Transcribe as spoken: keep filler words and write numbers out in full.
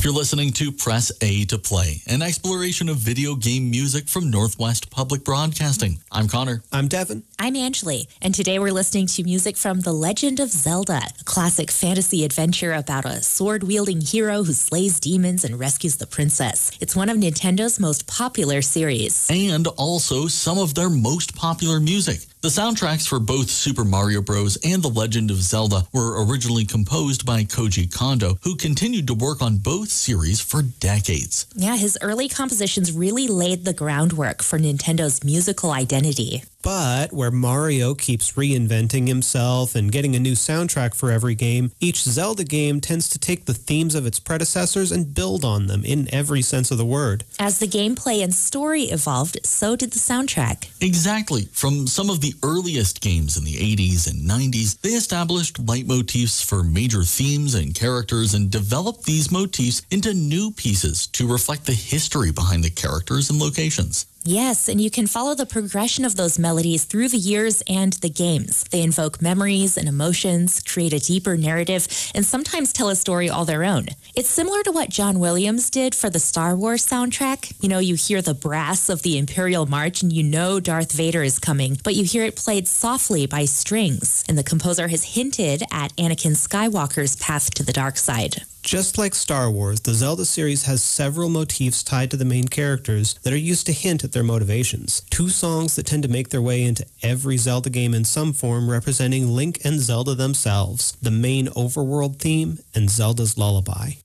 You're listening to Press A to Play, an exploration of video game music from Northwest Public Broadcasting. I'm Connor. I'm Devin. I'm Angeli, and today we're listening to music from The Legend of Zelda, a classic fantasy adventure about a sword-wielding hero who slays demons and rescues the princess. It's one of Nintendo's most popular series. And also some of their most popular music. The soundtracks for both Super Mario Bros. And The Legend of Zelda were originally composed by Koji Kondo, who continued to work on both series for decades. Yeah, his early compositions really laid the groundwork for Nintendo's musical identity. But where Mario keeps reinventing himself and getting a new soundtrack for every game, each Zelda game tends to take the themes of its predecessors and build on them in every sense of the word. As the gameplay and story evolved, so did the soundtrack. Exactly. From some of the earliest games in the eighties and nineties, they established leitmotifs for major themes and characters and developed these motifs into new pieces to reflect the history behind the characters and locations. Yes, and you can follow the progression of those melodies through the years and the games. They invoke memories and emotions, create a deeper narrative, and sometimes tell a story all their own. It's similar to what John Williams did for the Star Wars soundtrack. You know, you hear the brass of the Imperial March and you know Darth Vader is coming, but you hear it played softly by strings. And the composer has hinted at Anakin Skywalker's path to the dark side. Just like Star Wars, the Zelda series has several motifs tied to the main characters that are used to hint at their motivations. Two songs that tend to make their way into every Zelda game in some form representing Link and Zelda themselves, the main overworld theme and Zelda's Lullaby.